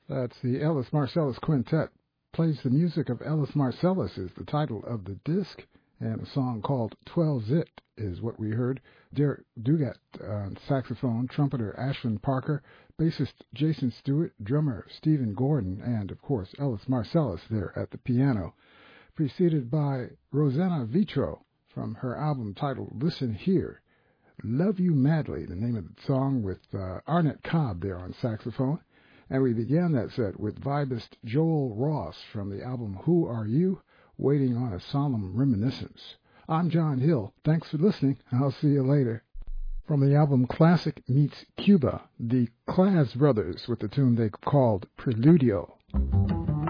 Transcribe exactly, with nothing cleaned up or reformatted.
That's the Ellis Marcellus Quintet. Plays the music of Ellis Marcellus is the title of the disc, and a song called twelve Zit is what we heard. Derek Dugat on saxophone, trumpeter Ashland Parker, bassist Jason Stewart, drummer Stephen Gordon, and of course Ellis Marcellus there at the piano, preceded by Rosanna Vitro from her album titled Listen Here. Love You Madly, the name of the song, with uh, Arnett Cobb there on saxophone. And we began that set with vibist Joel Ross from the album Who Are You? Waiting on a Solemn Reminiscence. I'm John Hill. Thanks for listening. I'll see you later. From the album Classic Meets Cuba, the Class Brothers with the tune they called Preludio.